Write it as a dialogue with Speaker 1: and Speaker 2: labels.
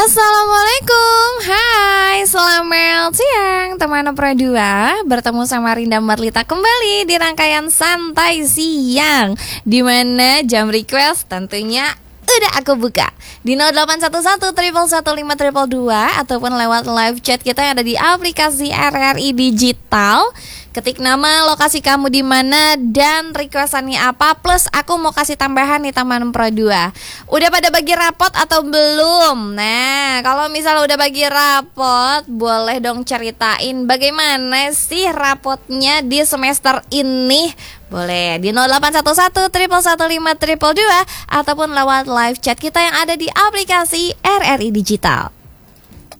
Speaker 1: Assalamualaikum, hai, selamat siang teman Pro 2. Bertemu sama Rinda Marlita kembali di rangkaian Santai Siang, dimana jam request tentunya udah aku buka di 0811 111 ataupun lewat live chat kita yang ada di aplikasi RRI Digital. Ketik nama, lokasi kamu di mana, dan requestannya apa. Plus aku mau kasih tambahan nih teman Pro 2. Udah pada bagi rapot atau belum? Nah, kalau misalnya udah bagi rapot, boleh dong ceritain bagaimana sih rapotnya di semester ini. Boleh di 0811 111 522 ataupun lewat live chat kita yang ada di aplikasi RRI Digital.